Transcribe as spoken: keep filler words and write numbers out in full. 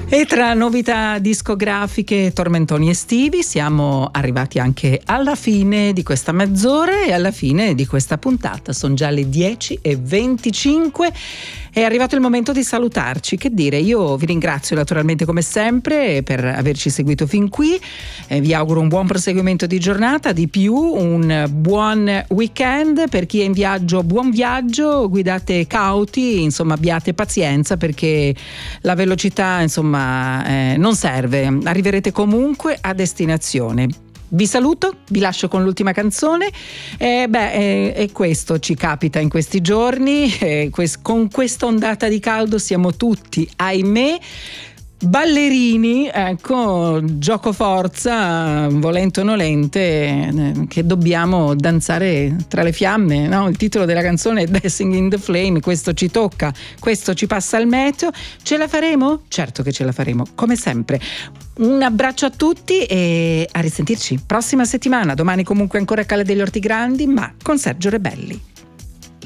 E tra novità discografiche e tormentoni estivi siamo arrivati anche alla fine di questa mezz'ora e alla fine di questa puntata. Sono già le dieci e venticinque. È arrivato il momento di salutarci. Che dire, io vi ringrazio naturalmente come sempre per averci seguito fin qui, eh, vi auguro un buon proseguimento di giornata, di più un buon weekend. Per chi è in viaggio, buon viaggio, guidate cauti, insomma abbiate pazienza perché la velocità insomma eh, non serve, arriverete comunque a destinazione. Vi saluto, vi lascio con l'ultima canzone. Eh, beh, eh, e questo ci capita in questi giorni. Eh, quest- con questa ondata di caldo siamo tutti, ahimè, ballerini, ecco, gioco forza, volente o nolente, eh, che dobbiamo danzare tra le fiamme, no? Il titolo della canzone è Dancing in the Flame, questo ci tocca, questo ci passa al meteo. Ce la faremo? Certo che ce la faremo, come sempre. Un abbraccio a tutti e a risentirci prossima settimana. Domani comunque ancora Calle degli Orti Grandi, ma con Sergio Rebelli.